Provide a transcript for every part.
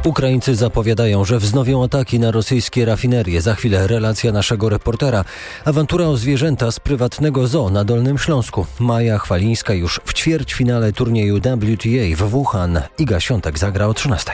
Ukraińcy zapowiadają, że wznowią ataki na rosyjskie rafinerie. Za chwilę relacja naszego reportera. Awantura o zwierzęta z prywatnego zoo na Dolnym Śląsku. Maja Chwalińska już w ćwierćfinale turnieju WTA w Wuhan. Iga Świątek zagra o 13:00.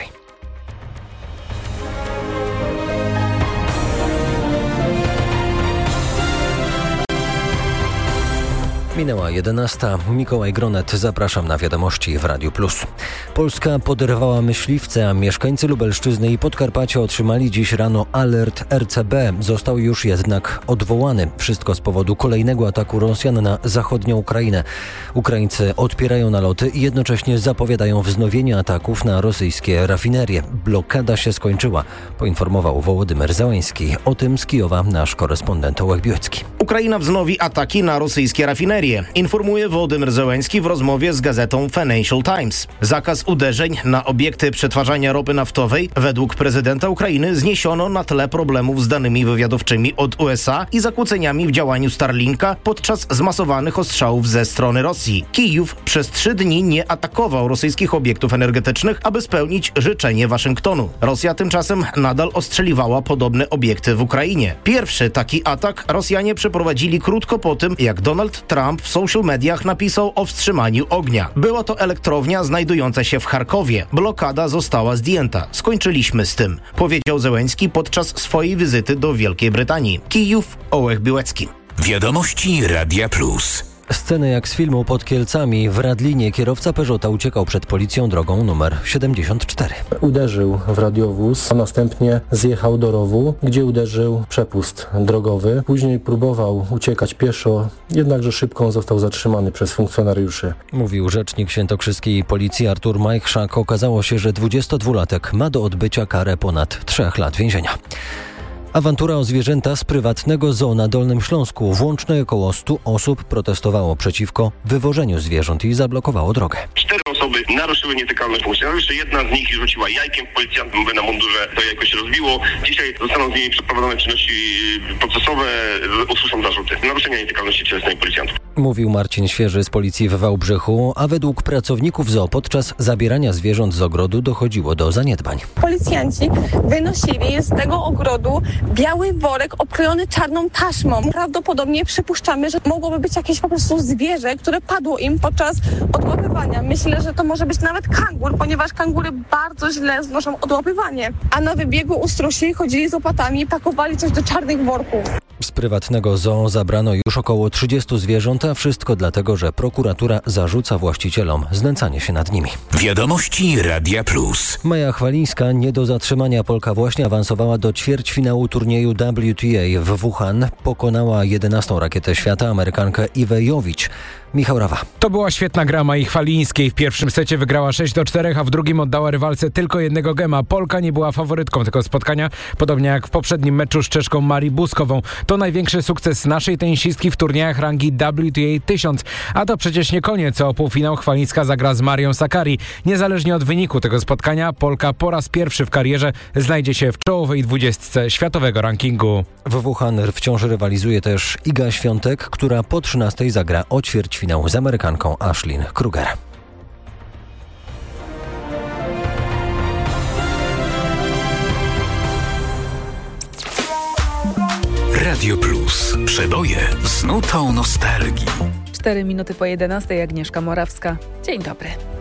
Minęła 11:00. Mikołaj Gronet, zapraszam na wiadomości w Radiu Plus. Polska poderwała myśliwce, a mieszkańcy Lubelszczyzny i Podkarpacia otrzymali dziś rano alert RCB. Został już jednak odwołany. Wszystko z powodu kolejnego ataku Rosjan na zachodnią Ukrainę. Ukraińcy odpierają naloty i jednocześnie zapowiadają wznowienie ataków na rosyjskie rafinerie. Blokada się skończyła, poinformował Wołodymyr Zełenski. O tym z Kijowa nasz korespondent Ołek Biłecki. Ukraina wznowi ataki na rosyjskie rafinerie, informuje Wołodymyr Zełenski w rozmowie z gazetą Financial Times. Zakaz uderzeń na obiekty przetwarzania ropy naftowej według prezydenta Ukrainy zniesiono na tle problemów z danymi wywiadowczymi od USA i zakłóceniami w działaniu Starlinka podczas zmasowanych ostrzałów ze strony Rosji. Kijów przez 3 dni nie atakował rosyjskich obiektów energetycznych, aby spełnić życzenie Waszyngtonu. Rosja tymczasem nadal ostrzeliwała podobne obiekty w Ukrainie. Pierwszy taki atak Rosjanie przeprowadzili krótko po tym, jak Donald Trump w social mediach napisał o wstrzymaniu ognia. Była to elektrownia znajdująca się w Charkowie. Blokada została zdjęta. Skończyliśmy z tym, powiedział Zełenski podczas swojej wizyty do Wielkiej Brytanii. Kijów, Ołek Biłecki. Wiadomości Radia Plus. Sceny jak z filmu pod Kielcami. W Radlinie kierowca Peugeota uciekał przed policją drogą numer 74. Uderzył w radiowóz, a następnie zjechał do rowu, gdzie uderzył przepust drogowy. Później próbował uciekać pieszo, jednakże szybko został zatrzymany przez funkcjonariuszy. Mówił rzecznik świętokrzyskiej policji Artur Majchrzak. Okazało się, że 22-latek ma do odbycia karę ponad 3 lat więzienia. Awantura o zwierzęta z prywatnego zoo na Dolnym Śląsku. Włącznie około 100 osób protestowało przeciwko wywożeniu zwierząt i zablokowało drogę. 4 osoby naruszyły nietykalność funkcjonariuszy. Jedna z nich rzuciła jajkiem policjantom na mundurze. To jajko się rozbiło. Dzisiaj zostaną z nimi przeprowadzone czynności procesowe. Usłyszą zarzuty naruszenia nietykalności cielesnej policjantów. Mówił Marcin Świeży z policji w Wałbrzychu, a według pracowników zoo podczas zabierania zwierząt z ogrodu dochodziło do zaniedbań. Policjanci wynosili z tego ogrodu biały worek okrojony czarną taśmą. Prawdopodobnie przypuszczamy, że mogłoby być jakieś po prostu zwierzę, które padło im podczas odłapywania. Myślę, że to może być nawet kangur, ponieważ kangury bardzo źle znoszą odłapywanie. A na wybiegu ustrusi chodzili z łopatami i pakowali coś do czarnych worków. Z prywatnego zoo zabrano już około 30 zwierząt, a wszystko dlatego, że prokuratura zarzuca właścicielom znęcanie się nad nimi. Wiadomości Radia Plus. Maja Chwalińska nie do zatrzymania. Polka właśnie awansowała do ćwierćfinału turnieju WTA w Wuhan. Pokonała 11. rakietę świata, Amerykankę Iwę Jowicz. Michał Rawa. To była świetna gra Mai Chwalińskiej. W pierwszym secie wygrała 6-4, a w drugim oddała rywalce tylko jednego gema. Polka nie była faworytką tego spotkania, podobnie jak w poprzednim meczu z Czeszką Marii Buskową. To największy sukces naszej tenisistki w turniejach rangi WTA 1000. A to przecież nie koniec. O półfinał Chwalińska zagra z Marią Sakkari. Niezależnie od wyniku tego spotkania, Polka po raz pierwszy w karierze znajdzie się w czołowej 20 światowego rankingu. W Wuhan wciąż rywalizuje też Iga Świątek, która po 13 zagra o ćwierćfinał z Amerykanką Ashlyn Kruger. Radio Plus. Przeboje z nutą nostalgii. 4 minuty po 11:00. Agnieszka Morawska. Dzień dobry.